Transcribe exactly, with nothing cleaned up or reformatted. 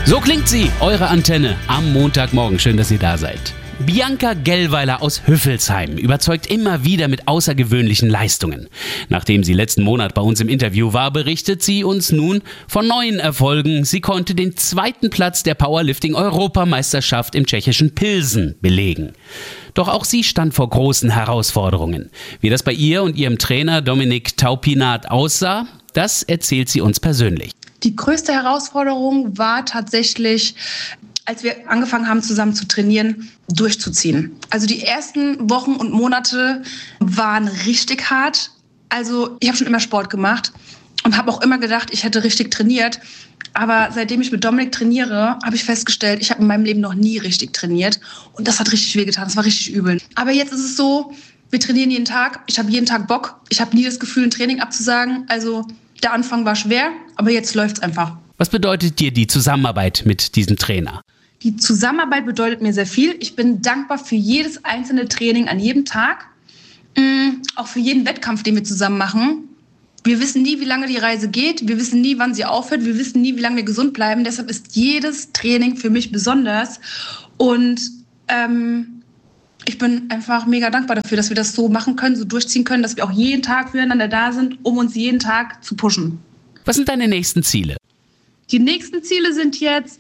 So klingt sie, eure Antenne, am Montagmorgen. Schön, dass ihr da seid. Bianca Gellweiler aus Hüffelsheim überzeugt immer wieder mit außergewöhnlichen Leistungen. Nachdem sie letzten Monat bei uns im Interview war, berichtet sie uns nun von neuen Erfolgen. Sie konnte den zweiten Platz der Powerlifting-Europameisterschaft im tschechischen Pilsen belegen. Doch auch sie stand vor großen Herausforderungen. Wie das bei ihr und ihrem Trainer Dominik Taupinat aussah, das erzählt sie uns persönlich. Die größte Herausforderung war tatsächlich, als wir angefangen haben, zusammen zu trainieren, durchzuziehen. Also die ersten Wochen und Monate waren richtig hart. Also ich habe schon immer Sport gemacht und habe auch immer gedacht, ich hätte richtig trainiert. Aber seitdem ich mit Dominik trainiere, habe ich festgestellt, ich habe in meinem Leben noch nie richtig trainiert. Und das hat richtig wehgetan, das war richtig übel. Aber jetzt ist es so, wir trainieren jeden Tag. Ich habe jeden Tag Bock. Ich habe nie das Gefühl, ein Training abzusagen. Also der Anfang war schwer, aber jetzt läuft's einfach. Was bedeutet dir die Zusammenarbeit mit diesem Trainer? Die Zusammenarbeit bedeutet mir sehr viel. Ich bin dankbar für jedes einzelne Training an jedem Tag. Mhm, auch für jeden Wettkampf, den wir zusammen machen. Wir wissen nie, wie lange die Reise geht. Wir wissen nie, wann sie aufhört. Wir wissen nie, wie lange wir gesund bleiben. Deshalb ist jedes Training für mich besonders. Und ähm, ich bin einfach mega dankbar dafür, dass wir das so machen können, so durchziehen können, dass wir auch jeden Tag füreinander da sind, um uns jeden Tag zu pushen. Was sind deine nächsten Ziele? Die nächsten Ziele sind jetzt,